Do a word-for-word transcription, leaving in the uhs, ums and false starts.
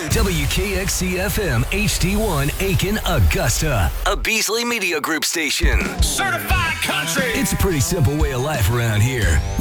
W K X C F M H D one Aiken, Augusta, a Beasley Media Group station. Certified country. It's a pretty simple way of life around here.